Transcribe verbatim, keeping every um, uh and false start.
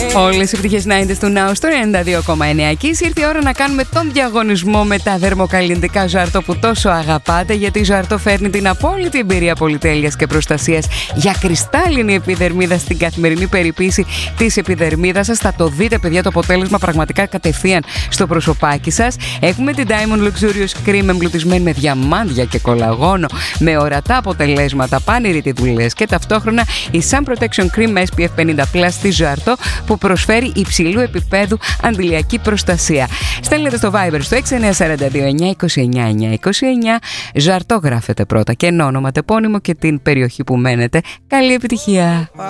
Όλες οι επιτυχίες ενενήντα του Now στο ενενήντα δύο κόμμα εννέα. Και ήρθε η ώρα να κάνουμε τον διαγωνισμό με τα δερμοκαλλιντικά Ζαρτό που τόσο αγαπάτε, γιατί η Ζαρτό φέρνει την απόλυτη εμπειρία πολυτέλειας και προστασίας για κρυστάλλινη επιδερμίδα στην καθημερινή περιποίηση της επιδερμίδας σας. Θα το δείτε, παιδιά, το αποτέλεσμα πραγματικά κατευθείαν στο προσωπάκι σας. Έχουμε την Diamond Luxurious Cream εμπλουτισμένη με διαμάντια και κολαγόνο, με ορατά αποτελέσματα, πανηριτιδουλές και ταυτόχρονα η Sun Protection Cream ες πι εφ πενήντα πλας στη Ζαρτό που προσφέρει υψηλού επίπεδου αντιλιακή προστασία. Στέλνετε στο Viber στο έξι εννιά τέσσερα δύο εννιά είκοσι εννιά εννιά είκοσι εννιά. Ζαρτό γράφετε πρώτα και όνομα, τεπώνυμο και την περιοχή που μένετε. Καλή επιτυχία!